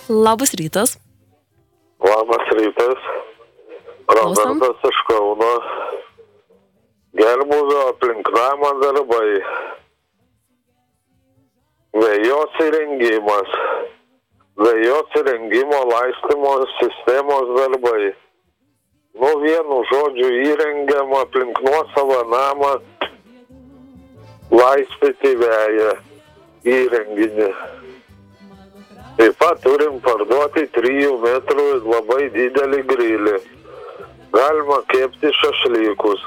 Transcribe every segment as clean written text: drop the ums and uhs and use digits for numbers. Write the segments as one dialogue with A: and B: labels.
A: Labas rytas.
B: Labas rytas. Robertas iš Kauno. Gerbūvio aplink namą darbai. Vejos įrengimas. Vejos įrengimo laistymo sistemos darbai. Vienu žodžiu įrengiam aplink nuosavą namą laistyti veją įrenginį. Taip pat turim parduoti 3 metrų labai didelį grilį. Galima kepti šašlykus.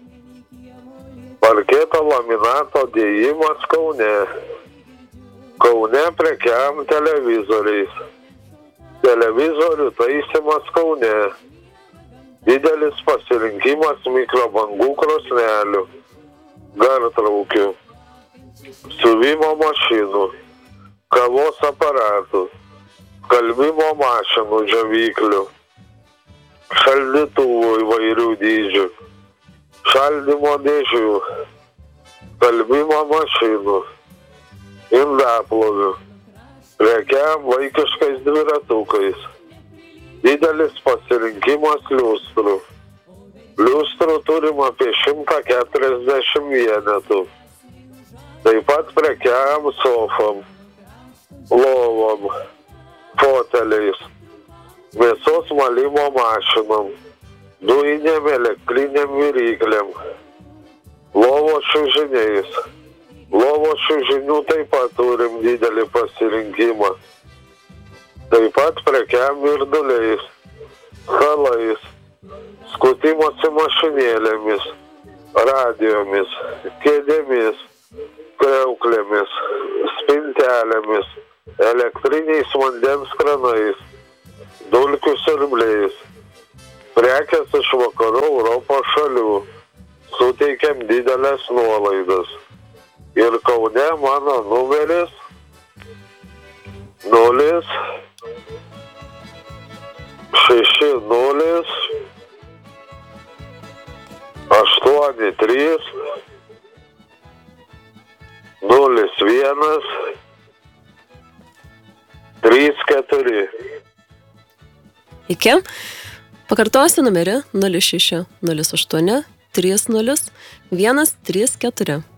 B: Parketo laminato dėjimas Kaune. Kaune prekiam televizoriais. Televizorių taisymas Kaune. Didelis pasirinkimas mikrobangų krosnelių, gartraukių, siuvimo mašinų, kavos aparatų, skalbimo mašinų džiovyklių, šaldytuvų įvairių dydžių, šaldymo dėžių, skalbimo mašinų, indaplovių, prekiam vaikiškais dviratukais. Didelis pasirinkimas liustrų. Liustrų turim apie 140 vienetų. Taip pat prekiam sofam, lovom, foteliais, mėsos malimo mašinom, dujinėm elektriniam viryklėm, lovos čiužiniais. Lovos čiužinių taip pat turim didelį pasirinkimą. Taip pat prekiam virduliais, stalais, skutimosi mašinėlėmis, radiomis, kėdėmis, kriauklėmis, spintelėmis, elektriniais vandens kranais, dulkių siurbliais. Prekės iš vakarų Europos šalių. Suteikiam didelės nuolaidas. Ir Kaune mano numeris 060830134.
A: Iki. Pakartosiu numerį 0608 30 134.